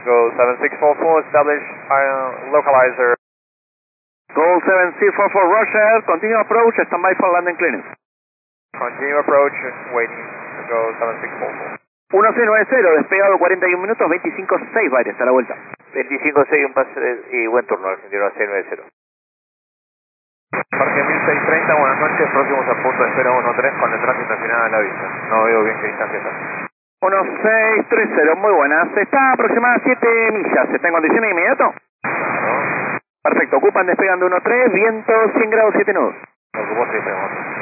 Go 7644, establish localizer. Go 7644, Roger, continue approach, standby for landing clearance. Continue approach, waiting. Go 7644. 1690, despegado 41 minutos, 25.6 va a ir hasta la vuelta. 25.6, un pase y buen turno, Argentino 690. Parque 1630, buenas noches, próximos a punto de 013 con el tránsito final a la vista. No veo bien qué distancia está. 1630, muy buenas. Está aproximada a 7 millas, ¿está en condiciones de inmediato? Claro. Perfecto, ocupan despegando 13, viento 100 grados 7 nudos. Ocupó 6 segundos.